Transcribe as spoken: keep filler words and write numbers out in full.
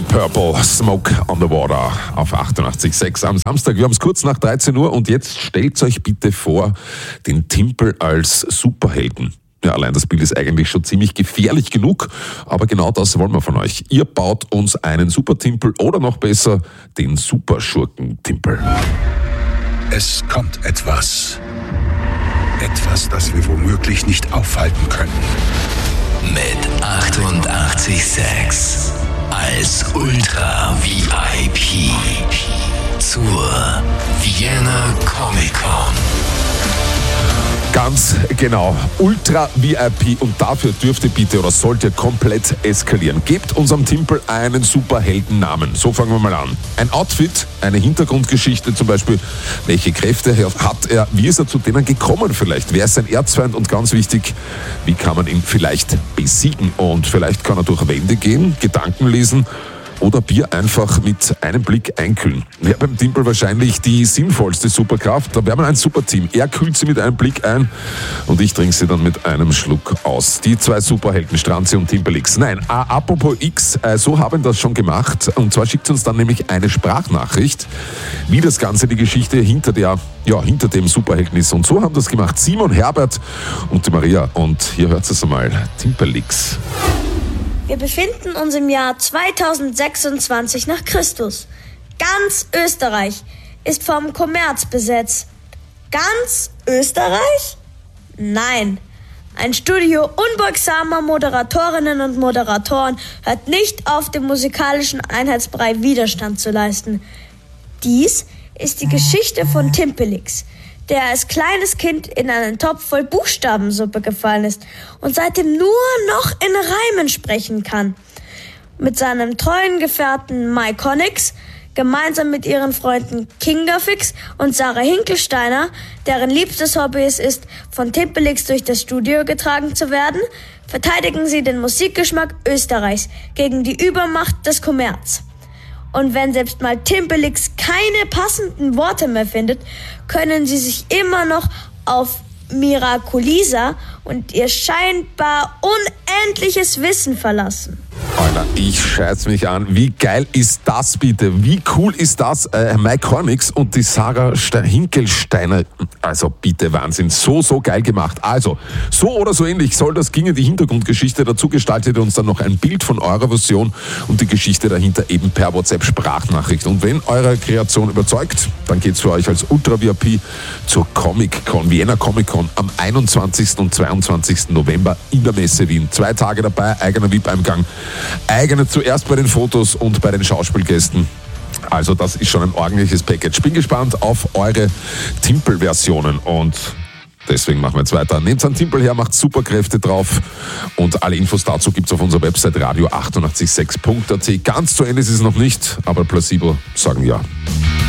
Purple, Smoke on the Water auf achtundachtzig Komma sechs am Samstag. Wir haben es kurz nach dreizehn Uhr und jetzt stellt euch bitte vor, den Timpel als Superhelden. Ja, allein das Bild ist eigentlich schon ziemlich gefährlich genug, aber genau das wollen wir von euch. Ihr baut uns einen Super-Timpel oder noch besser, den Superschurken-Timpel. Es kommt etwas. Etwas, das wir womöglich nicht aufhalten können. Mit achtundachtzig Komma sechs als Ultra-V I P zur Vienna Comic Con. Ganz genau, Ultra-V I P, und dafür dürft ihr bitte oder sollt ihr komplett eskalieren. Gebt unserem Timpel einen Superheldennamen. So fangen wir mal an. Ein Outfit, eine Hintergrundgeschichte zum Beispiel. Welche Kräfte hat er? Wie ist er zu denen gekommen vielleicht? Wer ist sein Erzfeind? Und ganz wichtig, wie kann man ihn vielleicht besiegen? Und vielleicht kann er durch Wände gehen, Gedanken lesen oder Bier einfach mit einem Blick einkühlen. Wäre beim Timpel wahrscheinlich die sinnvollste Superkraft. Da wäre man ein Superteam. Er kühlt sie mit einem Blick ein und ich trinke sie dann mit einem Schluck aus. Die zwei Superhelden, Stranzi und Timpelix. Nein, äh, apropos X, äh, so haben das schon gemacht. Und zwar schickt uns dann nämlich eine Sprachnachricht, wie das Ganze, die Geschichte hinter der, ja, hinter dem Superhelden ist. Und so haben das gemacht Simon, Herbert und die Maria. Und hier hört es einmal, Timpelix. Wir befinden uns im Jahr zweitausendsechsundzwanzig nach Christus. Ganz Österreich ist vom Kommerz besetzt. Ganz Österreich? Nein. Ein Studio unbeugsamer Moderatorinnen und Moderatoren hört nicht auf, dem musikalischen Einheitsbrei Widerstand zu leisten. Dies ist die Geschichte von Timpelix, der als kleines Kind in einen Topf voll Buchstabensuppe gefallen ist und seitdem nur noch in Reimen sprechen kann. Mit seinem treuen Gefährten Mike Honix, gemeinsam mit ihren Freunden Kingafix und Sarah Hinkelsteiner, deren liebstes Hobby es ist, von Timpelix durch das Studio getragen zu werden, verteidigen sie den Musikgeschmack Österreichs gegen die Übermacht des Kommerz. Und wenn selbst mal Timpelix keine passenden Worte mehr findet, können sie sich immer noch auf Miraculisa und ihr scheinbar unendliches Wissen verlassen. Alter, ich scheiß mich an. Wie geil ist das bitte? Wie cool ist das? Äh, Mike Hornix und die Sarah Ste- Hinkelsteiner. Also bitte Wahnsinn. So, so geil gemacht. Also, so oder so ähnlich soll das ginge die Hintergrundgeschichte. Dazu gestaltet ihr uns dann noch ein Bild von eurer Version und die Geschichte dahinter eben per WhatsApp-Sprachnachricht. Und wenn eure Kreation überzeugt, dann geht's für euch als Ultra-V I P zur Comic-Con, Vienna Comic-Con am einundzwanzigsten und zweiundzwanzigsten November in der Messe Wien. Zwei Tage dabei, eigener V I P-Eingang. Eigene zuerst bei den Fotos und bei den Schauspielgästen. Also das ist schon ein ordentliches Package. Bin gespannt auf eure Timpel-Versionen und deswegen machen wir jetzt weiter. Nehmt einen Timpel her, macht Superkräfte drauf und alle Infos dazu gibt's auf unserer Website radio achtundachtzig Komma sechs Punkt a t. Ganz zu Ende ist es noch nicht, aber Placebo sagen ja.